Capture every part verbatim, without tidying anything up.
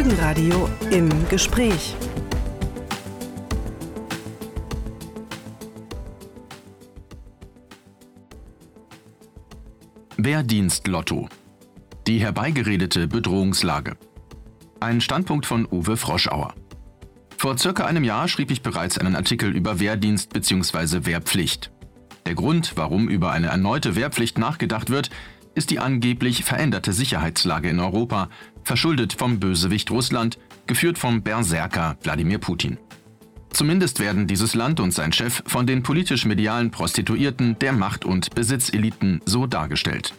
Folgenradio im Gespräch. Wehrdienst Lotto. Die herbeigeredete Bedrohungslage. Ein Standpunkt von Uwe Froschauer. Vor circa einem Jahr schrieb ich bereits einen Artikel über Wehrdienst bzw. Wehrpflicht. Der Grund, warum über eine erneute Wehrpflicht nachgedacht wird, ist die angeblich veränderte Sicherheitslage in Europa, verschuldet vom Bösewicht Russland, geführt vom Berserker Wladimir Putin. Zumindest werden dieses Land und sein Chef von den politisch-medialen Prostituierten der Macht- und Besitzeliten so dargestellt.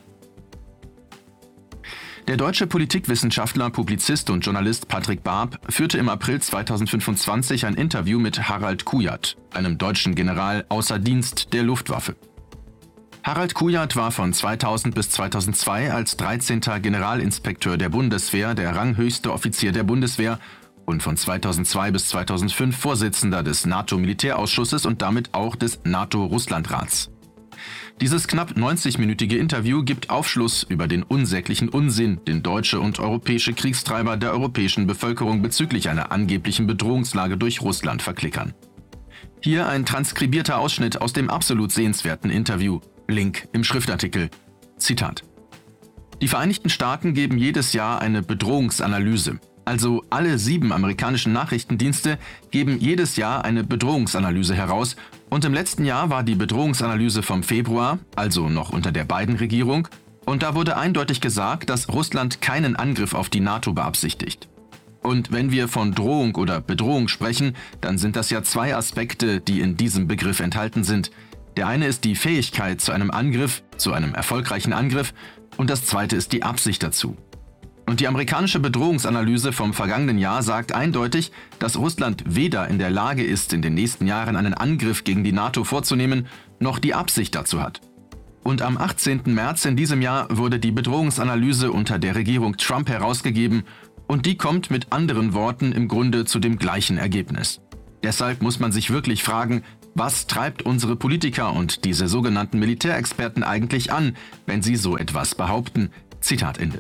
Der deutsche Politikwissenschaftler, Publizist und Journalist Patrick Barb führte im April zweitausendfünfundzwanzig ein Interview mit Harald Kujat, einem deutschen General außer Dienst der Luftwaffe. Harald Kujat war von zweitausend bis zweitausendzwei als dreizehnter Generalinspekteur der Bundeswehr der ranghöchste Offizier der Bundeswehr und von zweitausendzwei bis zweitausendfünf Vorsitzender des NATO-Militärausschusses und damit auch des NATO-Russland-Rats. Dieses knapp neunzig-minütige Interview gibt Aufschluss über den unsäglichen Unsinn, den deutsche und europäische Kriegstreiber der europäischen Bevölkerung bezüglich einer angeblichen Bedrohungslage durch Russland verklickern. Hier ein transkribierter Ausschnitt aus dem absolut sehenswerten Interview. Link im Schriftartikel. Zitat: Die Vereinigten Staaten geben jedes Jahr eine Bedrohungsanalyse. Also alle sieben amerikanischen Nachrichtendienste geben jedes Jahr eine Bedrohungsanalyse heraus und im letzten Jahr war die Bedrohungsanalyse vom Februar, also noch unter der Biden-Regierung, und da wurde eindeutig gesagt, dass Russland keinen Angriff auf die NATO beabsichtigt. Und wenn wir von Drohung oder Bedrohung sprechen, dann sind das ja zwei Aspekte, die in diesem Begriff enthalten sind. Der eine ist die Fähigkeit zu einem Angriff, zu einem erfolgreichen Angriff, und das zweite ist die Absicht dazu. Und die amerikanische Bedrohungsanalyse vom vergangenen Jahr sagt eindeutig, dass Russland weder in der Lage ist, in den nächsten Jahren einen Angriff gegen die NATO vorzunehmen, noch die Absicht dazu hat. Und am achtzehnten März in diesem Jahr wurde die Bedrohungsanalyse unter der Regierung Trump herausgegeben und die kommt mit anderen Worten im Grunde zu dem gleichen Ergebnis. Deshalb muss man sich wirklich fragen, was treibt unsere Politiker und diese sogenannten Militärexperten eigentlich an, wenn sie so etwas behaupten? Zitat Ende.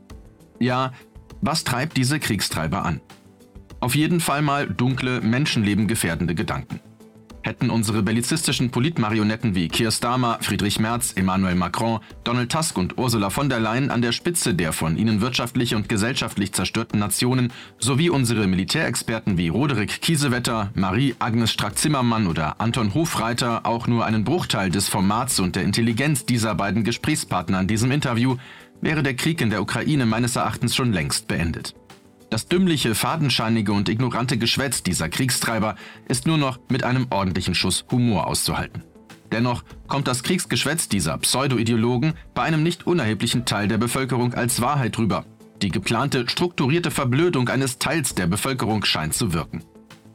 Ja, was treibt diese Kriegstreiber an? Auf jeden Fall mal dunkle, Menschenleben gefährdende Gedanken. Hätten unsere bellizistischen Politmarionetten wie Keir Starmer, Friedrich Merz, Emmanuel Macron, Donald Tusk und Ursula von der Leyen an der Spitze der von ihnen wirtschaftlich und gesellschaftlich zerstörten Nationen sowie unsere Militärexperten wie Roderich Kiesewetter, Marie-Agnes Strack-Zimmermann oder Anton Hofreiter auch nur einen Bruchteil des Formats und der Intelligenz dieser beiden Gesprächspartner in diesem Interview, wäre der Krieg in der Ukraine meines Erachtens schon längst beendet. Das dümmliche, fadenscheinige und ignorante Geschwätz dieser Kriegstreiber ist nur noch mit einem ordentlichen Schuss Humor auszuhalten. Dennoch kommt das Kriegsgeschwätz dieser Pseudo-Ideologen bei einem nicht unerheblichen Teil der Bevölkerung als Wahrheit rüber. Die geplante, strukturierte Verblödung eines Teils der Bevölkerung scheint zu wirken.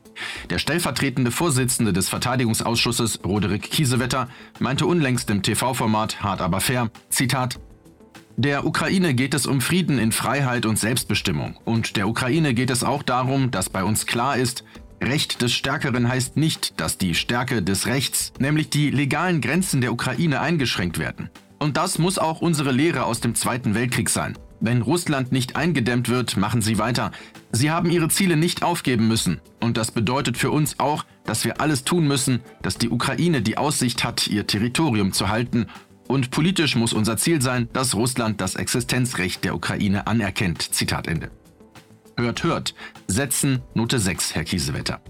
Der stellvertretende Vorsitzende des Verteidigungsausschusses, Roderich Kiesewetter, meinte unlängst im T V-Format Hart aber fair, Zitat: Der Ukraine geht es um Frieden in Freiheit und Selbstbestimmung. Und der Ukraine geht es auch darum, dass bei uns klar ist, Recht des Stärkeren heißt nicht, dass die Stärke des Rechts, nämlich die legalen Grenzen der Ukraine, eingeschränkt werden. Und das muss auch unsere Lehre aus dem Zweiten Weltkrieg sein. Wenn Russland nicht eingedämmt wird, machen sie weiter. Sie haben ihre Ziele nicht aufgeben müssen. Und das bedeutet für uns auch, dass wir alles tun müssen, dass die Ukraine die Aussicht hat, ihr Territorium zu halten. Und politisch muss unser Ziel sein, dass Russland das Existenzrecht der Ukraine anerkennt. Zitat Ende. Hört, hört. Setzen Note sechs, Herr Kiesewetter.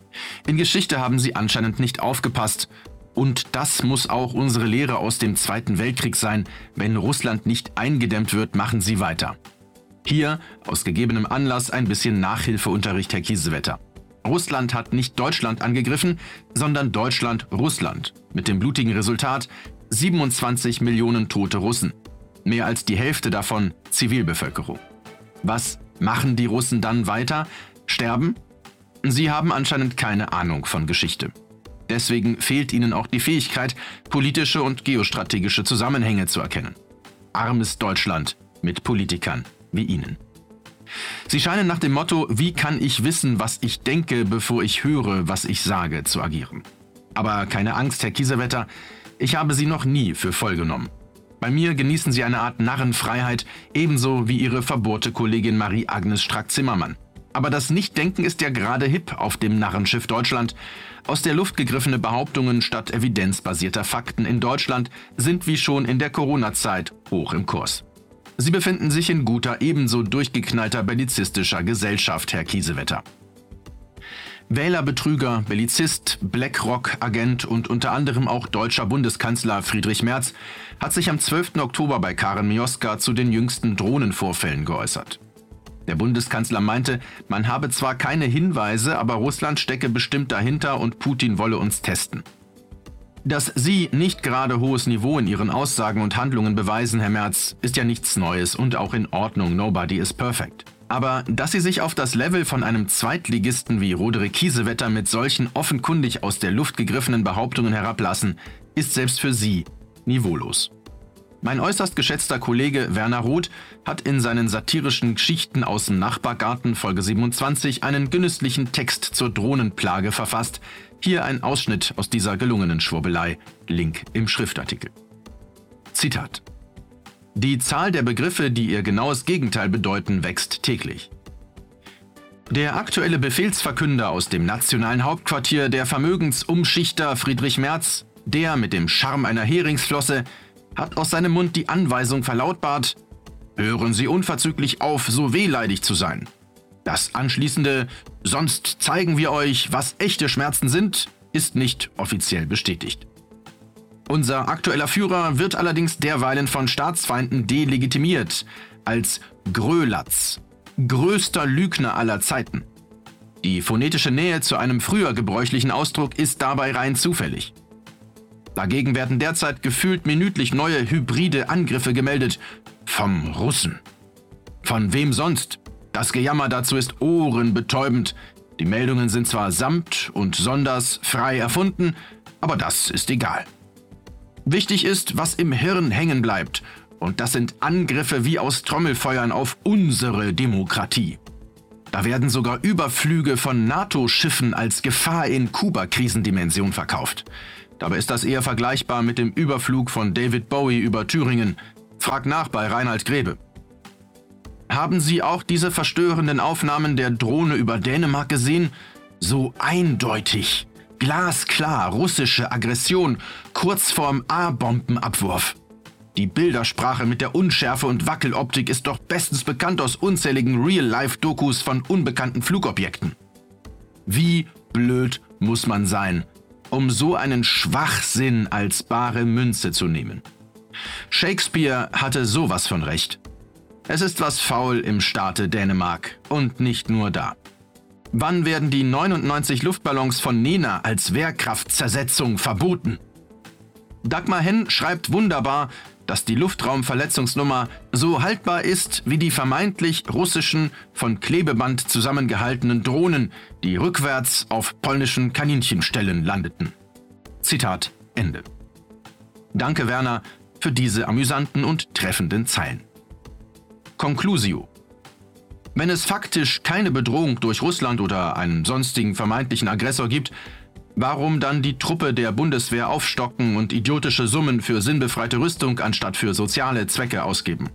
In Geschichte haben Sie anscheinend nicht aufgepasst. Und das muss auch unsere Lehre aus dem Zweiten Weltkrieg sein. Wenn Russland nicht eingedämmt wird, machen Sie weiter. Hier, aus gegebenem Anlass, ein bisschen Nachhilfeunterricht, Herr Kiesewetter. Russland hat nicht Deutschland angegriffen, sondern Deutschland Russland. Mit dem blutigen Resultat siebenundzwanzig Millionen tote Russen. Mehr als die Hälfte davon Zivilbevölkerung. Was machen die Russen dann weiter? Sterben? Sie haben anscheinend keine Ahnung von Geschichte. Deswegen fehlt ihnen auch die Fähigkeit, politische und geostrategische Zusammenhänge zu erkennen. Armes Deutschland mit Politikern wie Ihnen. Sie scheinen nach dem Motto, wie kann ich wissen, was ich denke, bevor ich höre, was ich sage, zu agieren. Aber keine Angst, Herr Kiesewetter, ich habe Sie noch nie für voll genommen. Bei mir genießen sie eine Art Narrenfreiheit, ebenso wie ihre verbohrte Kollegin Marie-Agnes Strack-Zimmermann. Aber das Nichtdenken ist ja gerade hip auf dem Narrenschiff Deutschland. Aus der Luft gegriffene Behauptungen statt evidenzbasierter Fakten in Deutschland sind wie schon in der Corona-Zeit hoch im Kurs. Sie befinden sich in guter, ebenso durchgeknallter bellizistischer Gesellschaft, Herr Kiesewetter. Wählerbetrüger, Bellizist, BlackRock-Agent und unter anderem auch deutscher Bundeskanzler Friedrich Merz hat sich am zwölften Oktober bei Karen Mioska zu den jüngsten Drohnenvorfällen geäußert. Der Bundeskanzler meinte, man habe zwar keine Hinweise, aber Russland stecke bestimmt dahinter und Putin wolle uns testen. Dass Sie nicht gerade hohes Niveau in Ihren Aussagen und Handlungen beweisen, Herr Merz, ist ja nichts Neues und auch in Ordnung, nobody is perfect. Aber dass Sie sich auf das Level von einem Zweitligisten wie Roderick Kiesewetter mit solchen offenkundig aus der Luft gegriffenen Behauptungen herablassen, ist selbst für Sie niveaulos. Mein äußerst geschätzter Kollege Werner Roth hat in seinen satirischen Geschichten aus dem Nachbargarten Folge siebenundzwanzig einen genüsslichen Text zur Drohnenplage verfasst. Hier ein Ausschnitt aus dieser gelungenen Schwurbelei, Link im Schriftartikel. Zitat: Die Zahl der Begriffe, die ihr genaues Gegenteil bedeuten, wächst täglich. Der aktuelle Befehlsverkünder aus dem nationalen Hauptquartier, der Vermögensumschichter Friedrich Merz, der mit dem Charme einer Heringsflosse, hat aus seinem Mund die Anweisung verlautbart: Hören Sie unverzüglich auf, so wehleidig zu sein. Das anschließende »Sonst zeigen wir euch, was echte Schmerzen sind« ist nicht offiziell bestätigt. Unser aktueller Führer wird allerdings derweilen von Staatsfeinden delegitimiert als Grölatz, größter Lügner aller Zeiten. Die phonetische Nähe zu einem früher gebräuchlichen Ausdruck ist dabei rein zufällig. Dagegen werden derzeit gefühlt minütlich neue hybride Angriffe gemeldet. Vom Russen. Von wem sonst? Das Gejammer dazu ist ohrenbetäubend. Die Meldungen sind zwar samt und sonders frei erfunden, aber das ist egal. Wichtig ist, was im Hirn hängen bleibt. Und das sind Angriffe wie aus Trommelfeuern auf unsere Demokratie. Da werden sogar Überflüge von NATO-Schiffen als Gefahr in Kuba-Krisendimension verkauft. Dabei ist das eher vergleichbar mit dem Überflug von David Bowie über Thüringen. Frag nach bei Reinhard Grebe. Haben Sie auch diese verstörenden Aufnahmen der Drohne über Dänemark gesehen? So eindeutig, glasklar russische Aggression, kurz vorm A-Bombenabwurf. Die Bildersprache mit der Unschärfe und Wackeloptik ist doch bestens bekannt aus unzähligen Real-Life-Dokus von unbekannten Flugobjekten. Wie blöd muss man sein, um so einen Schwachsinn als bare Münze zu nehmen? Shakespeare hatte sowas von recht. Es ist was faul im Staate Dänemark und nicht nur da. Wann werden die neunundneunzig Luftballons von Nena als Wehrkraftzersetzung verboten? Dagmar Henn schreibt wunderbar, dass die Luftraumverletzungsnummer so haltbar ist wie die vermeintlich russischen, von Klebeband zusammengehaltenen Drohnen, die rückwärts auf polnischen Kaninchenställen landeten. Zitat Ende. Danke, Werner, für diese amüsanten und treffenden Zeilen. Conclusio. Wenn es faktisch keine Bedrohung durch Russland oder einen sonstigen vermeintlichen Aggressor gibt, warum dann die Truppe der Bundeswehr aufstocken und idiotische Summen für sinnbefreite Rüstung anstatt für soziale Zwecke ausgeben?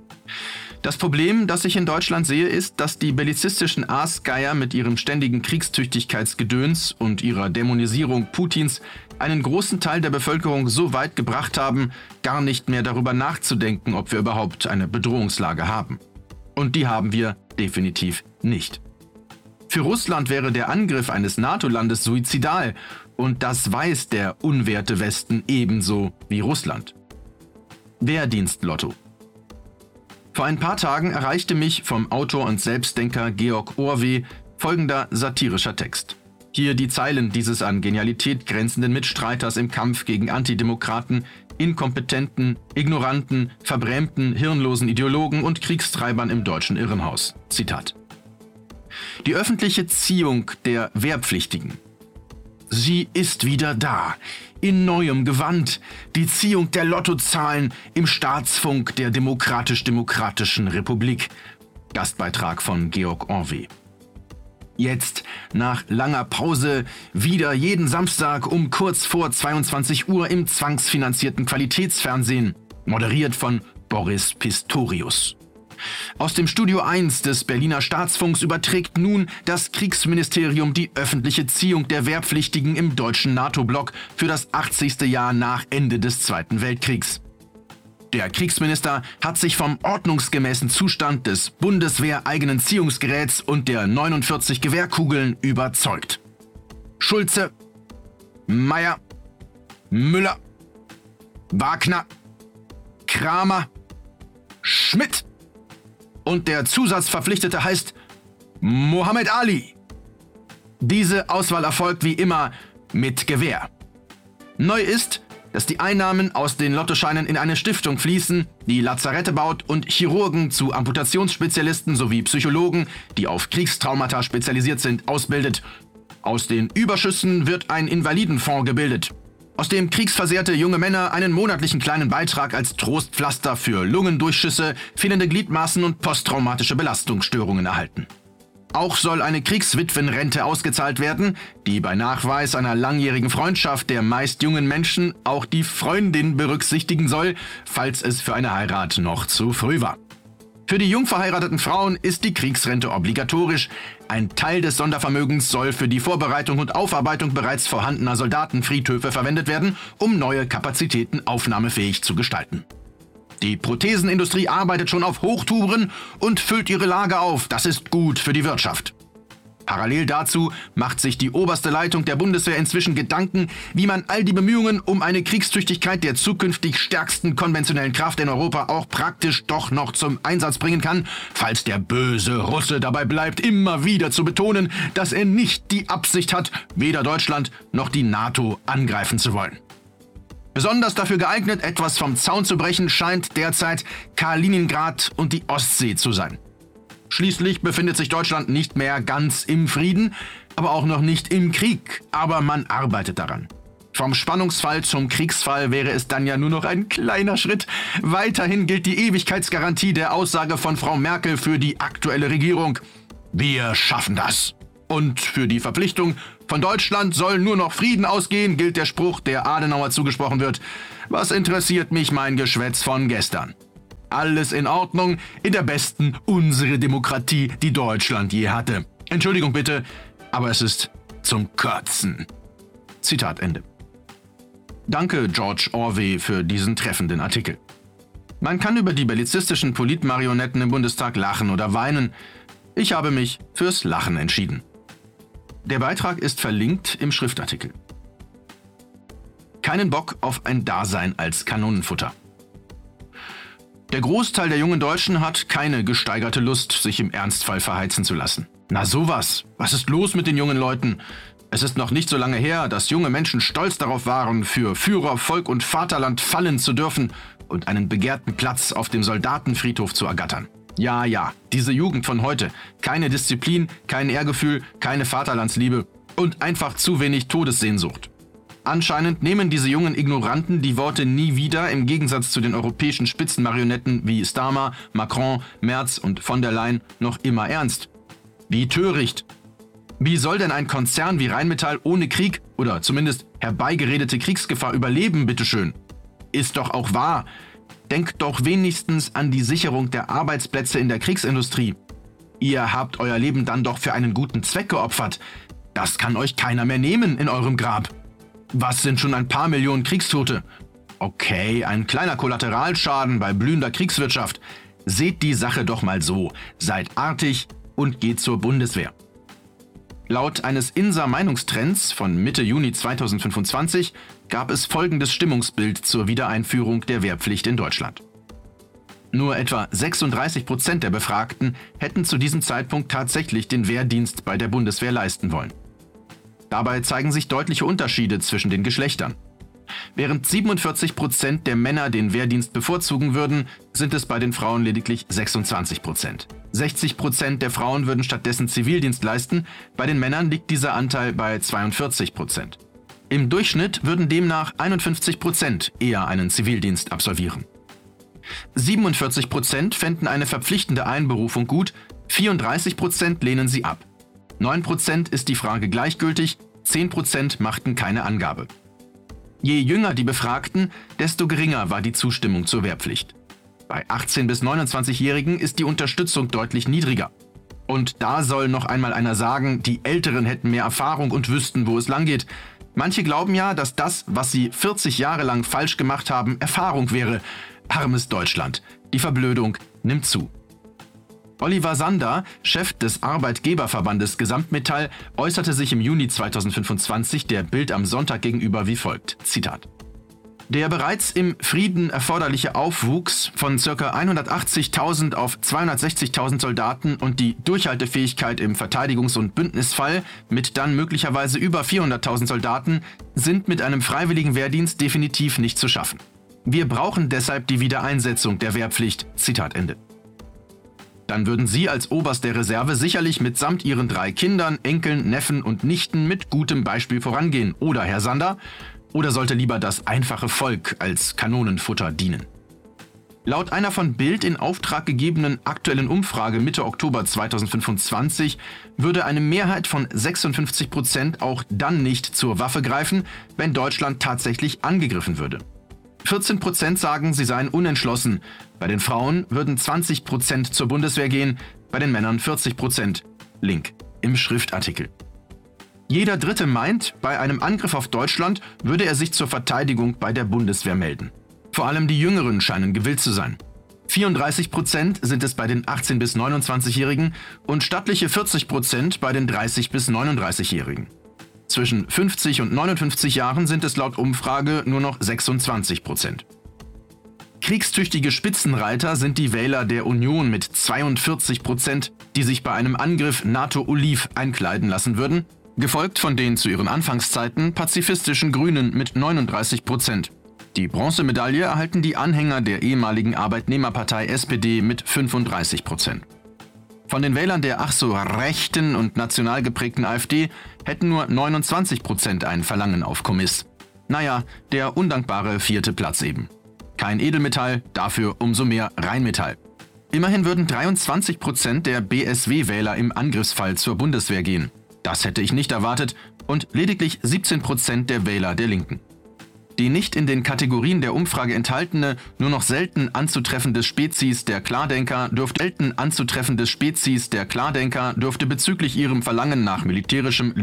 Das Problem, das ich in Deutschland sehe, ist, dass die bellizistischen Aasgeier mit ihrem ständigen Kriegstüchtigkeitsgedöns und ihrer Dämonisierung Putins einen großen Teil der Bevölkerung so weit gebracht haben, gar nicht mehr darüber nachzudenken, ob wir überhaupt eine Bedrohungslage haben. Und die haben wir definitiv nicht. Für Russland wäre der Angriff eines NATO-Landes suizidal und das weiß der unwerte Westen ebenso wie Russland. Wehrdienstlotto. Vor ein paar Tagen erreichte mich vom Autor und Selbstdenker Georg Orwe folgender satirischer Text. Hier die Zeilen dieses an Genialität grenzenden Mitstreiters im Kampf gegen Antidemokraten, inkompetenten, ignoranten, verbrämten, hirnlosen Ideologen und Kriegstreibern im deutschen Irrenhaus. Zitat. Die öffentliche Ziehung der Wehrpflichtigen. Sie ist wieder da, in neuem Gewand, die Ziehung der Lottozahlen im Staatsfunk der Demokratisch-Demokratischen Republik. Gastbeitrag von Georg Orwe. Jetzt, nach langer Pause, wieder jeden Samstag um kurz vor zweiundzwanzig Uhr im zwangsfinanzierten Qualitätsfernsehen. Moderiert von Boris Pistorius. Aus dem Studio eins des Berliner Staatsfunks überträgt nun das Kriegsministerium die öffentliche Ziehung der Wehrpflichtigen im deutschen NATO-Block für das achtzigste Jahr nach Ende des Zweiten Weltkriegs. Der Kriegsminister hat sich vom ordnungsgemäßen Zustand des bundeswehreigenen Ziehungsgeräts und der neunundvierzig Gewehrkugeln überzeugt. Schulze, Meyer, Müller, Wagner, Kramer, Schmidt. Und der Zusatzverpflichtete heißt Mohammed Ali. Diese Auswahl erfolgt wie immer mit Gewehr. Neu ist, dass die Einnahmen aus den Lottoscheinen in eine Stiftung fließen, die Lazarette baut und Chirurgen zu Amputationsspezialisten sowie Psychologen, die auf Kriegstraumata spezialisiert sind, ausbildet. Aus den Überschüssen wird ein Invalidenfonds gebildet, aus dem kriegsversehrte junge Männer einen monatlichen kleinen Beitrag als Trostpflaster für Lungendurchschüsse, fehlende Gliedmaßen und posttraumatische Belastungsstörungen erhalten. Auch soll eine Kriegswitwenrente ausgezahlt werden, die bei Nachweis einer langjährigen Freundschaft der meist jungen Menschen auch die Freundin berücksichtigen soll, falls es für eine Heirat noch zu früh war. Für die jung verheirateten Frauen ist die Kriegsrente obligatorisch. Ein Teil des Sondervermögens soll für die Vorbereitung und Aufarbeitung bereits vorhandener Soldatenfriedhöfe verwendet werden, um neue Kapazitäten aufnahmefähig zu gestalten. Die Prothesenindustrie arbeitet schon auf Hochtouren und füllt ihre Lager auf. Das ist gut für die Wirtschaft. Parallel dazu macht sich die oberste Leitung der Bundeswehr inzwischen Gedanken, wie man all die Bemühungen um eine Kriegstüchtigkeit der zukünftig stärksten konventionellen Kraft in Europa auch praktisch doch noch zum Einsatz bringen kann, falls der böse Russe dabei bleibt, immer wieder zu betonen, dass er nicht die Absicht hat, weder Deutschland noch die NATO angreifen zu wollen. Besonders dafür geeignet, etwas vom Zaun zu brechen, scheint derzeit Kaliningrad und die Ostsee zu sein. Schließlich befindet sich Deutschland nicht mehr ganz im Frieden, aber auch noch nicht im Krieg. Aber man arbeitet daran. Vom Spannungsfall zum Kriegsfall wäre es dann ja nur noch ein kleiner Schritt. Weiterhin gilt die Ewigkeitsgarantie der Aussage von Frau Merkel für die aktuelle Regierung. Wir schaffen das. Und für die Verpflichtung, von Deutschland soll nur noch Frieden ausgehen, gilt der Spruch, der Adenauer zugesprochen wird. Was interessiert mich mein Geschwätz von gestern? Alles in Ordnung, in der besten unsere Demokratie, die Deutschland je hatte. Entschuldigung bitte, aber es ist zum Kotzen. Zitat Ende. Danke, George Orwell, für diesen treffenden Artikel. Man kann über die bellizistischen Politmarionetten im Bundestag lachen oder weinen. Ich habe mich fürs Lachen entschieden. Der Beitrag ist verlinkt im Schriftartikel. Keinen Bock auf ein Dasein als Kanonenfutter. Der Großteil der jungen Deutschen hat keine gesteigerte Lust, sich im Ernstfall verheizen zu lassen. Na sowas, was ist los mit den jungen Leuten? Es ist noch nicht so lange her, dass junge Menschen stolz darauf waren, für Führer, Volk und Vaterland fallen zu dürfen und einen begehrten Platz auf dem Soldatenfriedhof zu ergattern. Ja, ja, diese Jugend von heute. Keine Disziplin, kein Ehrgefühl, keine Vaterlandsliebe und einfach zu wenig Todessehnsucht. Anscheinend nehmen diese jungen Ignoranten die Worte nie wieder im Gegensatz zu den europäischen Spitzenmarionetten wie Starmer, Macron, Merz und von der Leyen noch immer ernst. Wie töricht. Wie soll denn ein Konzern wie Rheinmetall ohne Krieg oder zumindest herbeigeredete Kriegsgefahr überleben, bitteschön? Ist doch auch wahr. Denkt doch wenigstens an die Sicherung der Arbeitsplätze in der Kriegsindustrie. Ihr habt euer Leben dann doch für einen guten Zweck geopfert. Das kann euch keiner mehr nehmen in eurem Grab. Was sind schon ein paar Millionen Kriegstote? Okay, ein kleiner Kollateralschaden bei blühender Kriegswirtschaft. Seht die Sache doch mal so. Seid artig und geht zur Bundeswehr. Laut eines I N S A-Meinungstrends von Mitte Juni zweitausendfünfundzwanzig gab es folgendes Stimmungsbild zur Wiedereinführung der Wehrpflicht in Deutschland. Nur etwa sechsunddreißig Prozent der Befragten hätten zu diesem Zeitpunkt tatsächlich den Wehrdienst bei der Bundeswehr leisten wollen. Dabei zeigen sich deutliche Unterschiede zwischen den Geschlechtern. Während siebenundvierzig Prozent der Männer den Wehrdienst bevorzugen würden, sind es bei den Frauen lediglich sechsundzwanzig Prozent. sechzig Prozent der Frauen würden stattdessen Zivildienst leisten, bei den Männern liegt dieser Anteil bei zweiundvierzig Prozent. Im Durchschnitt würden demnach einundfünfzig Prozent eher einen Zivildienst absolvieren. siebenundvierzig Prozent fänden eine verpflichtende Einberufung gut, vierunddreißig Prozent lehnen sie ab. neun Prozent ist die Frage gleichgültig, zehn Prozent machten keine Angabe. Je jünger die Befragten, desto geringer war die Zustimmung zur Wehrpflicht. Bei achtzehn- bis neunundzwanzigjährigen ist die Unterstützung deutlich niedriger. Und da soll noch einmal einer sagen, die Älteren hätten mehr Erfahrung und wüssten, wo es langgeht. Manche glauben ja, dass das, was sie vierzig Jahre lang falsch gemacht haben, Erfahrung wäre. Armes Deutschland. Die Verblödung nimmt zu. Oliver Sander, Chef des Arbeitgeberverbandes Gesamtmetall, äußerte sich im Juni zweitausendfünfundzwanzig der Bild am Sonntag gegenüber wie folgt, Zitat: Der bereits im Frieden erforderliche Aufwuchs von ca. hundertachtzigtausend auf zweihundertsechzigtausend Soldaten und die Durchhaltefähigkeit im Verteidigungs- und Bündnisfall mit dann möglicherweise über vierhunderttausend Soldaten sind mit einem freiwilligen Wehrdienst definitiv nicht zu schaffen. Wir brauchen deshalb die Wiedereinsetzung der Wehrpflicht. Zitat Ende. Dann würden Sie als Oberst der Reserve sicherlich mitsamt Ihren drei Kindern, Enkeln, Neffen und Nichten mit gutem Beispiel vorangehen. Oder, Herr Sander? Oder sollte lieber das einfache Volk als Kanonenfutter dienen? Laut einer von Bild in Auftrag gegebenen aktuellen Umfrage Mitte Oktober zweitausendfünfundzwanzig würde eine Mehrheit von sechsundfünfzig Prozent auch dann nicht zur Waffe greifen, wenn Deutschland tatsächlich angegriffen würde. vierzehn Prozent sagen, sie seien unentschlossen. Bei den Frauen würden zwanzig Prozent zur Bundeswehr gehen, bei den Männern vierzig Prozent. Link im Schriftartikel. Jeder Dritte meint, bei einem Angriff auf Deutschland würde er sich zur Verteidigung bei der Bundeswehr melden. Vor allem die Jüngeren scheinen gewillt zu sein. vierunddreißig Prozent sind es bei den achtzehn- bis neunundzwanzigjährigen und stattliche vierzig Prozent bei den dreißig- bis neununddreißigjährigen. Zwischen fünfzig und neunundfünfzig Jahren sind es laut Umfrage nur noch sechsundzwanzig Prozent. Kriegstüchtige Spitzenreiter sind die Wähler der Union mit zweiundvierzig Prozent, die sich bei einem Angriff NATO-Oliv einkleiden lassen würden, gefolgt von den zu ihren Anfangszeiten pazifistischen Grünen mit neununddreißig Prozent. Die Bronzemedaille erhalten die Anhänger der ehemaligen Arbeitnehmerpartei S P D mit fünfunddreißig Prozent. Von den Wählern der ach so rechten und national geprägten AfD hätten nur neunundzwanzig Prozent ein Verlangen auf Kommiss. Naja, der undankbare vierte Platz eben. Kein Edelmetall, dafür umso mehr Rheinmetall. Immerhin würden dreiundzwanzig Prozent der B S W-Wähler im Angriffsfall zur Bundeswehr gehen. Das hätte ich nicht erwartet und lediglich siebzehn Prozent der Wähler der Linken. Die nicht in den Kategorien der Umfrage enthaltene, nur noch selten anzutreffende Spezies der Klardenker dürfte selten anzutreffende Spezies der Klardenker dürfte bezüglich ihrem Verlangen nach militärischem